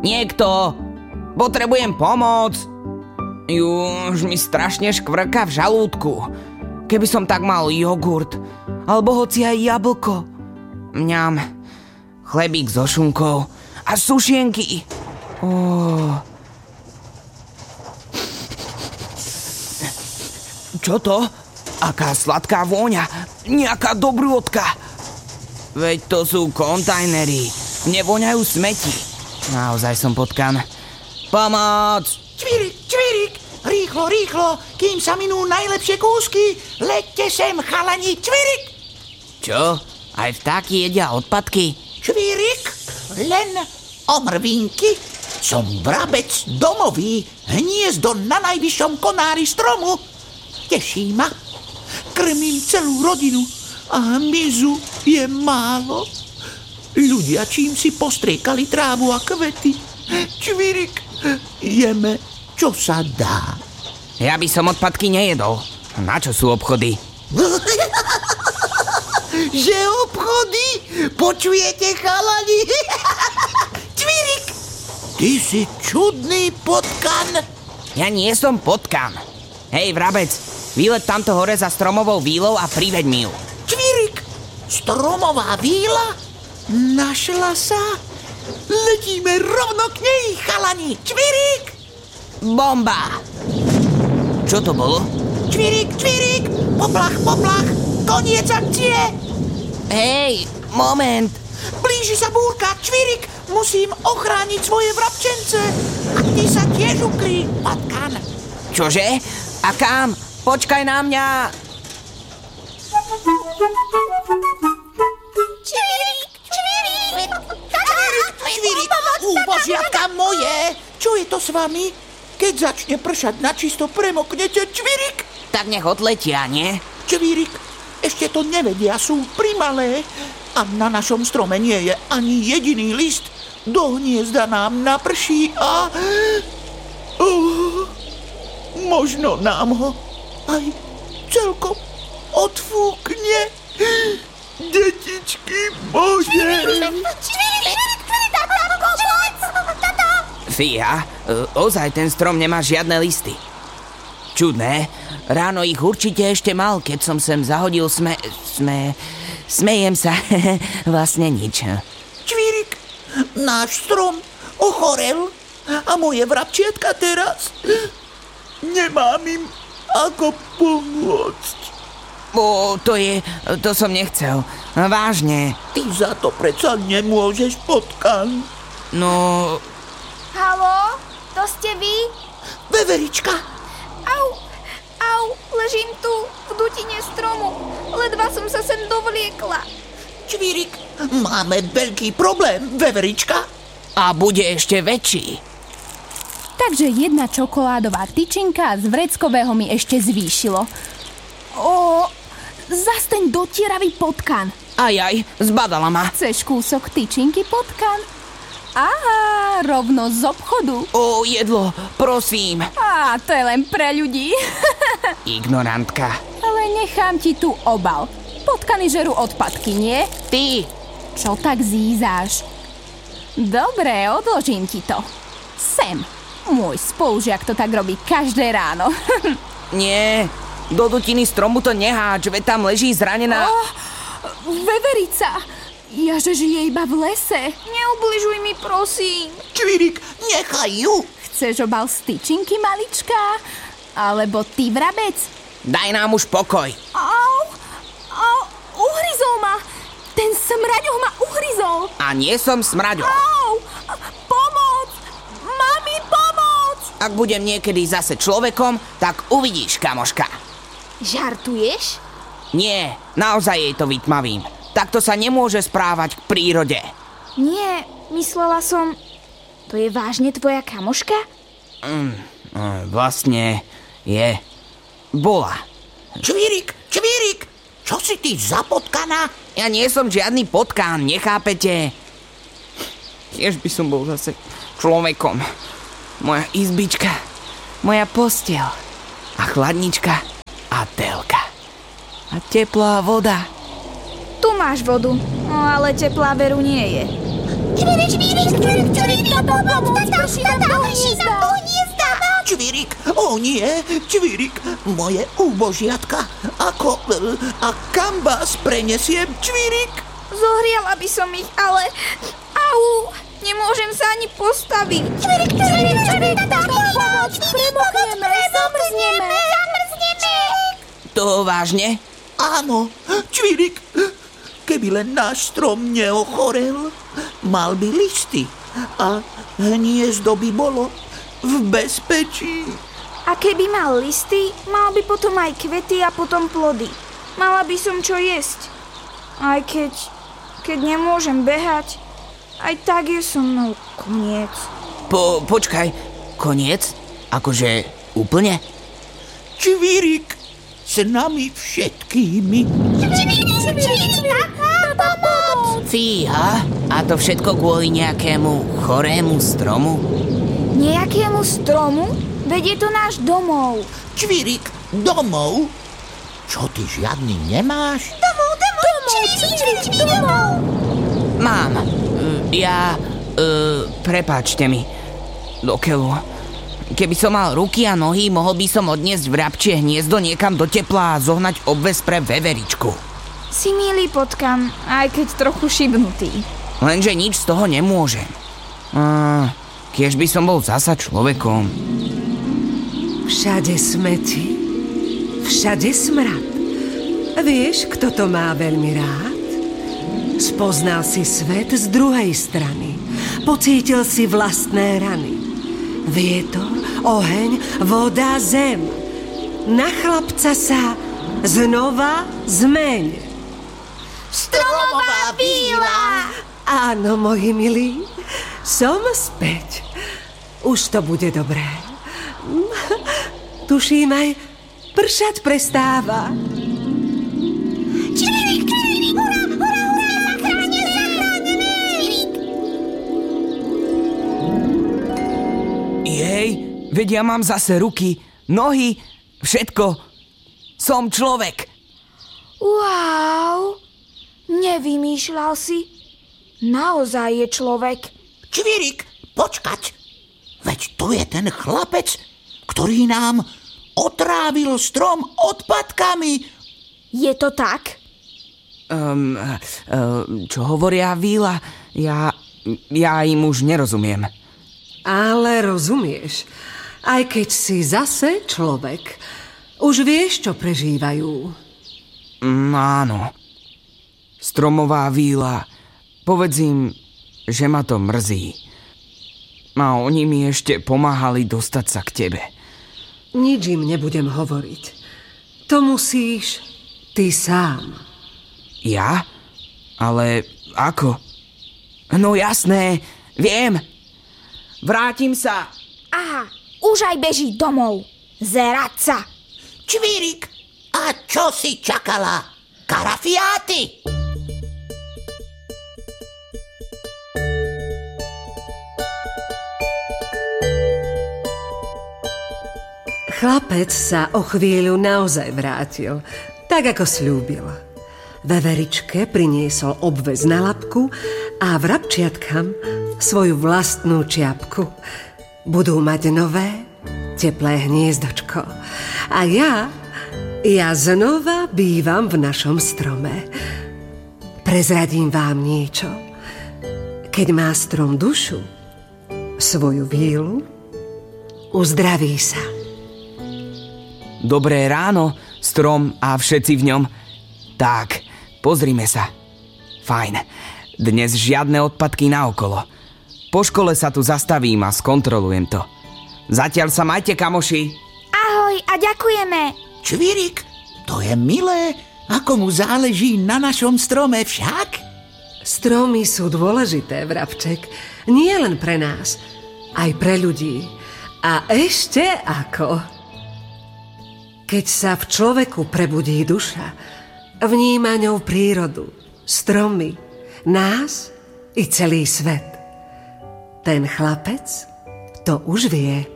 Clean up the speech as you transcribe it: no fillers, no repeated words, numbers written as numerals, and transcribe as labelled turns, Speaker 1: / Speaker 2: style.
Speaker 1: Niekto! Potrebujem pomoc! Už mi strašne škvrka v žalúdku. Keby som tak mal jogurt, alebo hoci aj jablko. Mňam, chlebík so šunkou a sušienky. Čo to? Aká sladká vôňa. Nejaká dobrôdka. Veď to sú kontajnery. Nevoňajú smeti. Naozaj som potkan. Pomoc!
Speaker 2: Čvirik, rýchlo, kým sa minú najlepšie kúsky. Leďte sem, chalani, čvirik!
Speaker 1: Čo? Aj vtáky jedia odpadky?
Speaker 2: Čvirik, len omrvinky. Som vrabec domový, hniezdo na najvyššom konári stromu. Teší ma. Krmím celú rodinu a hmyzu je málo. Ľudia čím si postriekali trávu a kvety. Čvirik, jeme, čo sa dá.
Speaker 1: Ja by som odpadky nejedol. Na čo sú obchody?
Speaker 2: Že obchody? Počujete, chalani? Čvirik, ty si čudný potkan.
Speaker 1: Ja nie som potkan. Hej, vrabec, vylet tamto hore za stromovou vílou a priveď mi ju.
Speaker 2: Čvirik, stromová víla? Našla sa? Letíme rovno k nej, chalani. Čvirik!
Speaker 1: Bomba! Čo to bolo?
Speaker 2: Čvirik, poplach, koniec akcie.
Speaker 1: Hej, moment.
Speaker 2: Blíži sa búrka, Čvirik, musím ochrániť svoje vrabčence. A ty sa tiež ukryj, potkan.
Speaker 1: Čože? A kam? Počkaj na mňa.
Speaker 2: Čvirik, úbožiatka moje. Čo je to s vami? Keď začne pršať načisto, premoknete, Čvirik.
Speaker 1: Tak nech odletia, nie?
Speaker 2: Čvirik, ešte to nevedia, sú primalé. A na našom strome nie je ani jediný list. Do hniezda nám naprší a... možno nám ho aj celkom odfúkne. Detičky moje.
Speaker 1: Fíha, ozaj ten strom nemá žiadne listy. Čudné, ráno ich určite ešte mal, keď som sem zahodil smejem sa, vlastne nič.
Speaker 2: Čvirik, náš strom ochorel a moje vrabčiatka teraz nemám im ako pomôcť.
Speaker 1: To som nechcel. Vážne.
Speaker 2: Ty za to predsa nemôžeš, potkan.
Speaker 1: No...
Speaker 3: Haló, to ste vy?
Speaker 2: Veverička.
Speaker 3: Au, ležím tu v dutine stromu. Ledva som sa sem dovliekla.
Speaker 2: Čvirik, máme veľký problém, Veverička.
Speaker 1: A bude ešte väčší.
Speaker 4: Takže jedna čokoládová tyčinka z vreckového mi ešte zvýšilo. Zas ten dotieravý potkan.
Speaker 1: Ajaj, zbadala ma.
Speaker 4: Chceš kúsok tyčinky, potkan? Aha, rovno z obchodu.
Speaker 1: Jedlo, prosím.
Speaker 4: To je len pre ľudí.
Speaker 1: Ignorantka.
Speaker 4: Ale nechám ti tu obal. Potkany žerú odpadky, nie?
Speaker 1: Ty.
Speaker 4: Čo tak zízáš? Dobre, odložím ti to. Sem. Môj spolužiak to tak robí každé ráno.
Speaker 1: Nie, do dutiny stromu to neháč, veď tam leží zranená...
Speaker 4: Veverica! Jaže žije iba v lese.
Speaker 3: Neubližuj mi, prosím.
Speaker 2: Čvirik, nechaj ju.
Speaker 4: Chceš obal z tyčinky, malička? Alebo ty, vrabec?
Speaker 1: Daj nám už pokoj.
Speaker 4: Uhryzol ma. Ten smraďoch ma uhryzol.
Speaker 1: A nie som smraďoch.
Speaker 4: Pomoc! Mami, pomoc!
Speaker 1: Ak budem niekedy zase človekom, tak uvidíš, kamoška.
Speaker 3: Žartuješ?
Speaker 1: Nie, naozaj jej to vytmavím. Takto sa nemôže správať k prírode.
Speaker 3: Nie, myslela som... To je vážne tvoja kamoška?
Speaker 1: Vlastne je. Bola.
Speaker 2: Čvirik, čo si ty za potkana?
Speaker 1: Ja nie som žiadny potkán, nechápete? Tiež by som bol zase človekom. Moja izbička, moja posteľ a chladnička a telka. A teplá voda.
Speaker 3: Tu máš vodu, no ale teplá veru nie je.
Speaker 2: Čvirik, o nie, Čvirik, moje úbožiatka. A kam vás prenesiem, Čvirik?
Speaker 3: Zohriala by som ich, ale... Au! Nemôžem sa ani postaviť. Čvirik, pomoc! Premokneme, zamrzneme!
Speaker 1: To vážne?
Speaker 2: Áno, Čvirik, keby len náš strom neochorel, mal by listy a hniezdo by bolo v bezpečí.
Speaker 3: A keby mal listy, mal by potom aj kvety a potom plody. Mala by som čo jesť. Aj keď nemôžem behať, aj tak je so mnou koniec.
Speaker 1: Počkaj, koniec? Akože úplne?
Speaker 2: Čvirik, s nami všetkými.
Speaker 1: Fíha, a to všetko kvôli nejakému chorému stromu?
Speaker 3: Nejakému stromu? Veď je to náš domov.
Speaker 2: Čvirik, domov? Čo, ty žiadny nemáš?
Speaker 3: Domov.
Speaker 1: Mám. Prepáčte mi. Do keľu. Keby som mal ruky a nohy, mohol by som odniesť vrabčie hniezdo niekam do tepla a zohnať obväz pre veveričku.
Speaker 3: Si milý potkan, aj keď trochu šibnutý.
Speaker 1: Lenže nič z toho nemôžem. Kiež by som bol zasa človekom.
Speaker 5: Všade smeti, všade smrad. Vieš, kto to má veľmi rád? Spoznal si svet z druhej strany. Pocítil si vlastné rany. Vietor, oheň, voda, zem. Na chlapca sa znova zmeň.
Speaker 3: Stromová víla!
Speaker 5: Áno, moji milí, som späť. Už to bude dobré. Tuším, aj pršať prestáva.
Speaker 3: Čvirik, hurá, zachránené!
Speaker 1: Jej, veď ja mám zase ruky, nohy, všetko. Som človek.
Speaker 3: Wow, nevymýšľal si. Naozaj je človek.
Speaker 2: Čvirik, počkať. Veď to je ten chlapec, ktorý nám otrávil strom odpadkami.
Speaker 3: Je to tak?
Speaker 1: Čo hovoria víla? Ja im už nerozumiem.
Speaker 5: Ale rozumieš, aj keď si zase človek, už vieš, čo prežívajú.
Speaker 1: Áno. Stromová víla. Povedz im, že ma to mrzí. A oni mi ešte pomáhali dostať sa k tebe.
Speaker 5: Nič im nebudem hovoriť. To musíš ty sám.
Speaker 1: Ja? Ale ako? No jasné, viem. Vrátim sa.
Speaker 3: Aha, už aj beží domov. Zerať sa.
Speaker 2: Čvirik, a čo si čakala? Karafiáty!
Speaker 5: Chlapec sa o chvíľu naozaj vrátil, tak ako sľúbil. Veveričke priniesol obväz na labku a vrabčiatkam svoju vlastnú čiapku. Budú mať nové, teplé hniezdočko. A ja znova bývam v našom strome. Prezradím vám niečo. Keď má strom dušu, svoju vílu, uzdraví sa.
Speaker 1: Dobré ráno, strom a všetci v ňom. Tak, pozrime sa. Fajn, dnes žiadne odpadky naokolo. Po škole sa tu zastavím a skontrolujem to. Zatiaľ sa majte, kamoši.
Speaker 3: Ahoj a ďakujeme.
Speaker 2: Čvirik, to je milé, ako mu záleží na našom strome však.
Speaker 5: Stromy sú dôležité, vrabček. Nie len pre nás, aj pre ľudí. A ešte ako... Keď sa v človeku prebudí duša, vníma ňou prírodu, stromy, nás i celý svet. Ten chlapec to už vie.